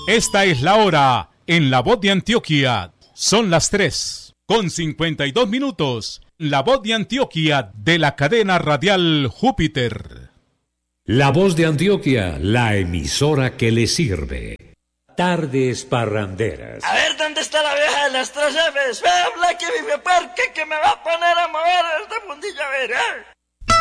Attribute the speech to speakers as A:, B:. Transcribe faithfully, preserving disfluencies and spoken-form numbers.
A: Esta es la hora en La Voz de Antioquia. Son las tres con cincuenta y dos minutos. La Voz de Antioquia de la cadena radial Júpiter.
B: La Voz de Antioquia, la emisora que le sirve. Tardes parranderas.
C: A ver, ¿dónde está la vieja de las tres Fs? Ve, habla que vive parque que me va a poner a mover este mundillo, a ver, ¿eh?